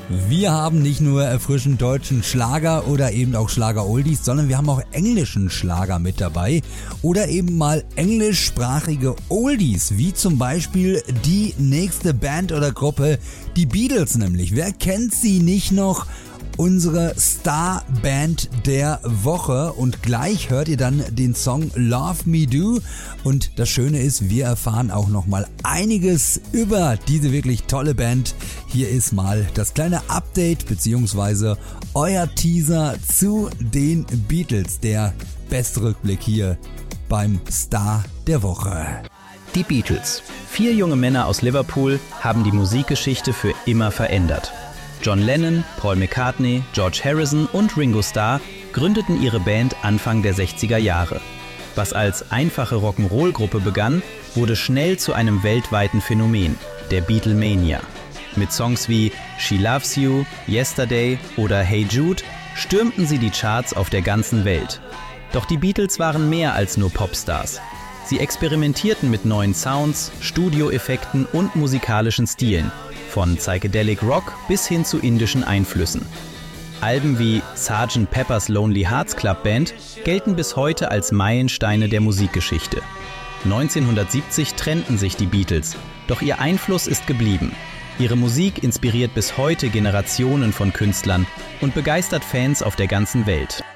Wir haben nicht nur erfrischend deutschen Schlager oder eben auch Schlager-Oldies, sondern wir haben auch englischen Schlager mit dabei oder eben mal englischsprachige Oldies, wie zum Beispiel die nächste Band oder Gruppe, die Beatles nämlich. Wer kennt sie nicht noch? Unsere Starband der Woche, und gleich hört ihr dann den Song Love Me Do, und das Schöne ist, wir erfahren auch nochmal einiges über diese wirklich tolle Band. Hier ist mal das kleine Update bzw. euer Teaser zu den Beatles, der beste Rückblick hier beim Star der Woche. Die Beatles. 4 junge Männer aus Liverpool haben die Musikgeschichte für immer verändert. John Lennon, Paul McCartney, George Harrison und Ringo Starr gründeten ihre Band Anfang der 60er Jahre. Was als einfache Rock'n'Roll-Gruppe begann, wurde schnell zu einem weltweiten Phänomen, der Beatlemania. Mit Songs wie She Loves You, Yesterday oder Hey Jude stürmten sie die Charts auf der ganzen Welt. Doch die Beatles waren mehr als nur Popstars. Sie experimentierten mit neuen Sounds, Studioeffekten und musikalischen Stilen. Von Psychedelic Rock bis hin zu indischen Einflüssen. Alben wie Sgt. Pepper's Lonely Hearts Club Band gelten bis heute als Meilensteine der Musikgeschichte. 1970 trennten sich die Beatles, doch ihr Einfluss ist geblieben. Ihre Musik inspiriert bis heute Generationen von Künstlern und begeistert Fans auf der ganzen Welt.